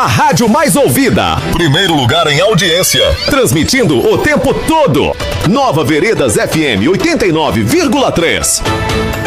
a rádio mais ouvida. Primeiro lugar em audiência. Transmitindo o tempo todo. Nova Veredas FM 89,3.